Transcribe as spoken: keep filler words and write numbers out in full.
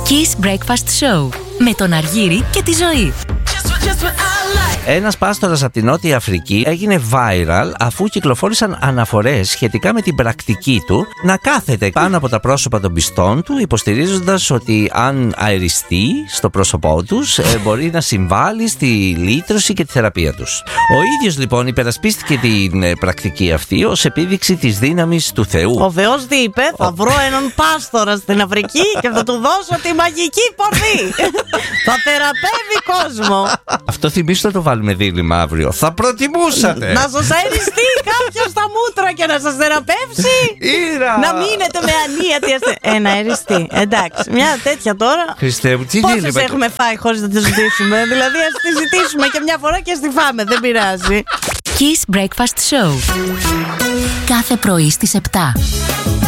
Kiss Breakfast Show με τον Αργύρη και τη Ζωή. Ένας πάστορας από την Νότια Αφρική έγινε viral αφού κυκλοφόρησαν αναφορές σχετικά με την πρακτική του να κάθεται πάνω από τα πρόσωπα των πιστών του, υποστηρίζοντας ότι αν αεριστεί στο πρόσωπό τους μπορεί να συμβάλλει στη λύτρωση και τη θεραπεία τους. Ο ίδιος λοιπόν υπερασπίστηκε την πρακτική αυτή ως επίδειξη της δύναμης του Θεού. Ο Θεός τι είπε? Θα βρω έναν πάστορα στην Αφρική και θα του δώσω τη μαγική πορδί. Θα θεραπεύει κόσμο. Αυτό θυμίστε να το βάλουμε δίλημα αύριο. Θα προτιμούσατε να σας αεριστεί κάποιος στα μούτρα και να σας θεραπεύσει? Ήρα. Να μείνετε με ανίατη ασθένεια. Ένα αεριστεί. Εντάξει, μια τέτοια τώρα. Χριστέ μου, τι πόσες δίλημα έχουμε φάει χωρίς να τη ζητήσουμε? Δηλαδή ας τη ζητήσουμε και μια φορά και ας τη φάμε. Δεν πειράζει. Kiss Breakfast Show κάθε πρωί στις επτά.